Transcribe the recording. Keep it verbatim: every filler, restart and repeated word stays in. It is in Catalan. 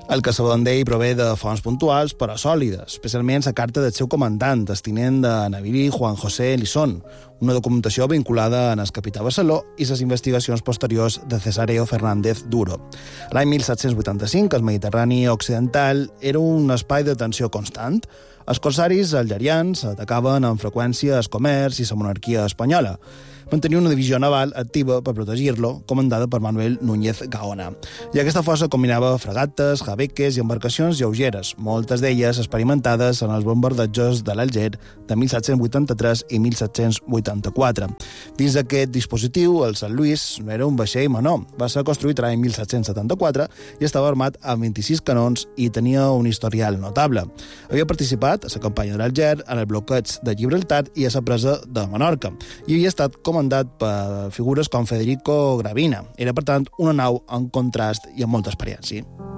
El que sabem prové de fonts puntuals, però sòlides, especialment la carta del seu comandant, el tinent de navío Juan José Lisón, una documentació vinculada en el capità Barceló i les investigacions posteriors de Cesáreo Fernández Duro. L'any mil set-cents vuitanta-cinc, el Mediterrani occidental era un espai de tensió constant. Els corsaris algerians atacaven amb freqüència el comerç i la monarquia espanyola. Mantenia una divisió naval activa per protegir-lo, comandada per Manuel Núñez Gaona. I aquesta força combinava fragates, jabeques i embarcacions lleugeres, moltes d'elles experimentades en els bombardejos de l'Alger de mil set-cents vuitanta-tres i mil set-cents vuitanta-quatre. Dins d'aquest dispositiu, el Sant Lluís no era un vaixell menor. Va ser construït l'any mil set-cents setanta-quatre i estava armat amb vint-i-sis canons i tenia un historial notable. Havia participat a la campanya de l'Alger, en el bloqueig de Gibraltar i a la presa de Menorca, i havia estat comandat per figures com Federico Gravina. Era, per tant, una nau en contrast i amb molta experiència.